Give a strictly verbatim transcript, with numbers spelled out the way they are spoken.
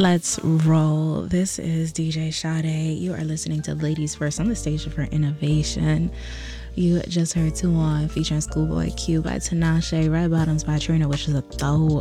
Let's roll. This is D J Sade. You are listening to Ladies First on the Station for Innovation. You just heard Two On featuring Schoolboy Q by Tinashe, Red Bottoms by Trina, which is a throw